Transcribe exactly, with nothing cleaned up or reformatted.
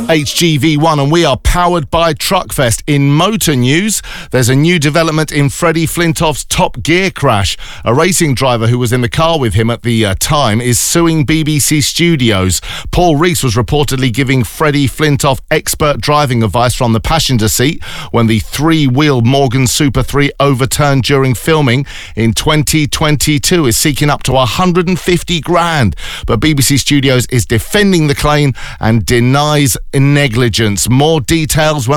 H G V one, and we are powered by Truckfest. In motor news, there's a new development in Freddie Flintoff's Top Gear crash. A racing driver who was in the car with him at the uh, time is suing B B C Studios. Paul Rees was reportedly giving Freddie Flintoff expert driving advice from the passenger seat when the three-wheel Morgan Super three overturned during filming in twenty twenty-two. Is seeking up to one hundred fifty grand, but B B C Studios is defending the claim and denies negligence. More details when